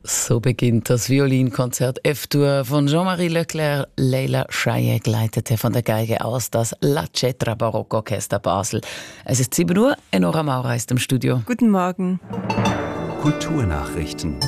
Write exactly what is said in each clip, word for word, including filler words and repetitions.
So beginnt das Violinkonzert F-Dur von Jean-Marie Leclerc. Leila Scheieg leitete von der Geige aus das La Cetra Barockorchester Basel. Es ist sieben Uhr, Enora Maurer ist im Studio. Guten Morgen. Kulturnachrichten.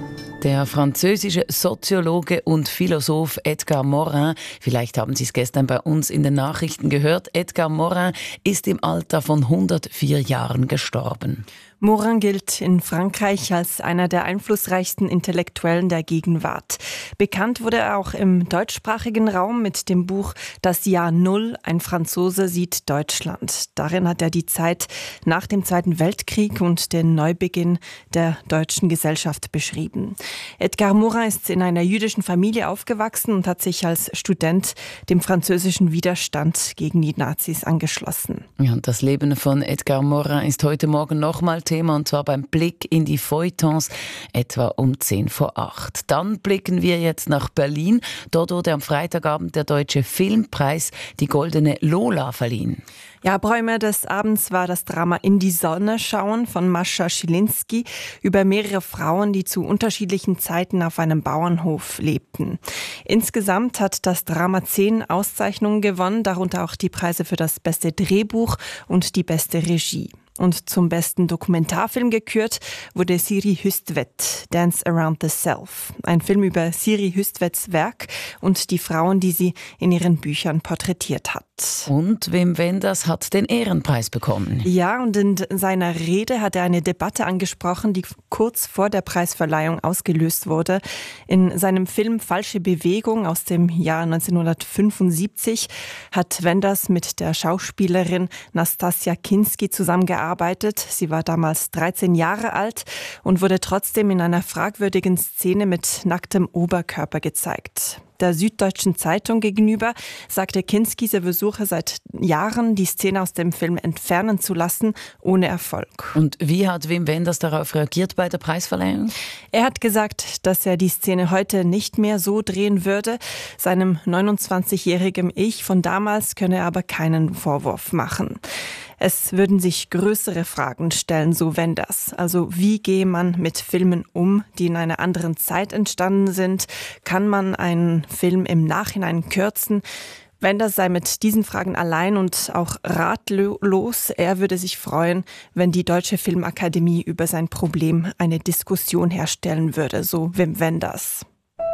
Der französische Soziologe und Philosoph Edgar Morin, vielleicht haben Sie es gestern bei uns in den Nachrichten gehört, Edgar Morin ist im Alter von hundertvier Jahren gestorben. Morin gilt in Frankreich als einer der einflussreichsten Intellektuellen der Gegenwart. Bekannt wurde er auch im deutschsprachigen Raum mit dem Buch Das Jahr Null, ein Franzose sieht Deutschland. Darin hat er die Zeit nach dem Zweiten Weltkrieg und den Neubeginn der deutschen Gesellschaft beschrieben. Edgar Morin ist in einer jüdischen Familie aufgewachsen und hat sich als Student dem französischen Widerstand gegen die Nazis angeschlossen. Ja, und das Leben von Edgar Morin ist heute Morgen nochmal Thema, und zwar beim Blick in die Feuilletons, etwa um zehn vor acht. Dann blicken wir jetzt nach Berlin. Dort wurde am Freitagabend der Deutsche Filmpreis, die Goldene Lola, verliehen. Ja, Bräume des Abends war das Drama In die Sonne schauen von Mascha Schilinski über mehrere Frauen, die zu unterschiedlichen Zeiten auf einem Bauernhof lebten. Insgesamt hat das Drama zehn Auszeichnungen gewonnen, darunter auch die Preise für das beste Drehbuch und die beste Regie. Und zum besten Dokumentarfilm gekürt wurde Siri Hustvedt, Dance Around the Self. Ein Film über Siri Hustvedts Werk und die Frauen, die sie in ihren Büchern porträtiert hat. Und Wim Wenders hat den Ehrenpreis bekommen. Ja, und in seiner Rede hat er eine Debatte angesprochen, die kurz vor der Preisverleihung ausgelöst wurde. In seinem Film Falsche Bewegung aus dem Jahr neunzehnhundertfünfundsiebzig hat Wenders mit der Schauspielerin Nastassja Kinski zusammengearbeitet. Sie war damals dreizehn Jahre alt und wurde trotzdem in einer fragwürdigen Szene mit nacktem Oberkörper gezeigt. Der Süddeutschen Zeitung gegenüber sagte Kinski, sie versuche seit Jahren, die Szene aus dem Film entfernen zu lassen, ohne Erfolg. Und wie hat Wim Wenders darauf reagiert bei der Preisverleihung? Er hat gesagt, dass er die Szene heute nicht mehr so drehen würde. Seinem neunundzwanzigjährigen Ich von damals könne er aber keinen Vorwurf machen. Es würden sich größere Fragen stellen, so Wenders. Also wie gehe man mit Filmen um, die in einer anderen Zeit entstanden sind? Kann man einen Film im Nachhinein kürzen? Wenders sei mit diesen Fragen allein und auch ratlos. Er würde sich freuen, wenn die Deutsche Filmakademie über sein Problem eine Diskussion herstellen würde, so Wim Wenders.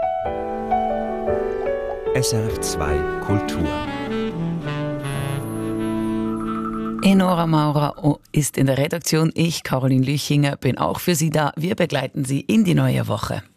S R F zwei Kultur. Enora Maurer ist in der Redaktion. Ich, Caroline Lüchinger, bin auch für Sie da. Wir begleiten Sie in die neue Woche.